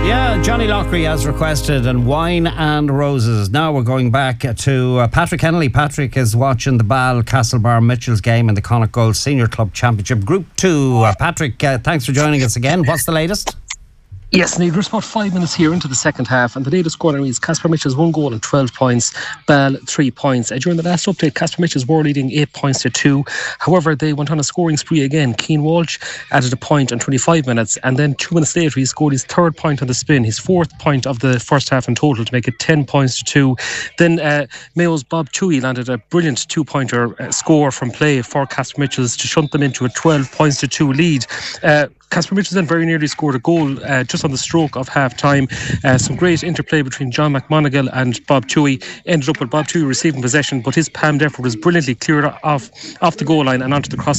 Yeah, Johnny Lockery as requested, and Wine and Roses. Now we're going back to Patrick Kennelly. Patrick is watching the Ball Castlebar Mitchells game in the Connacht Gold Senior Club Championship Group 2. Patrick, thanks for joining us again. What's the latest? Yes, Niamh, there's about 5 minutes here into the second half, and the latest score is Casper Mitchells 1 goal and 12 points, Ball 3 points. During the last update, Casper Mitchells were leading 8 points to 2. However, they went on a scoring spree again. Cian Walsh added a point in 25 minutes, and then 2 minutes later he scored his third point on the spin, his fourth point of the first half in total, to make it 10 points to 2. Then Mayo's Bob Toohey landed a brilliant 2-pointer score from play for Casper Mitchells to shunt them into a 12 points to 2 lead. Casper Mitchells then very nearly scored a goal just on the stroke of half time. Some great interplay between John McMonigal and Bob Toohey ended up with Bob Toohey receiving possession, but his palmed effort was brilliantly cleared off the goal line and onto the cross